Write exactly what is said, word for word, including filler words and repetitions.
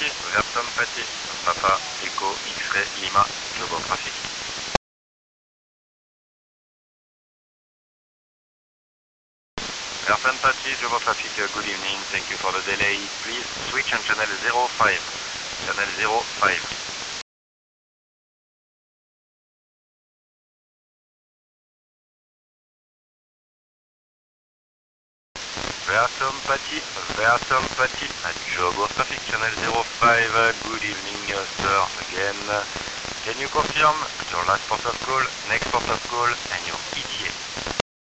Paty, Vertom Paty, Papa, Echo, X-Ray, Lima, Jobo Traffic. Vertom Paty, Jobo Traffic, good evening, thank you for the delay. Please switch on channel zero five. Channel zero five. Vertom Paty, Vertom Paty, at Jobo Traffic, channel zero five, good evening, uh, sir, again. Can you confirm your last port of call, next port of call, and your E T A?